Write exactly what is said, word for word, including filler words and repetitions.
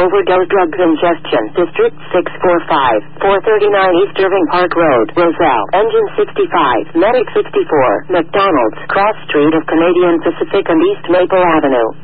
overdose drug ingestion. District six forty-five, four thirty-nine East Irving Park Road, Roselle. Engine sixty-five, Medic sixty-four, McDonald's, Cross Street of Canadian Pacific and East Maple Avenue.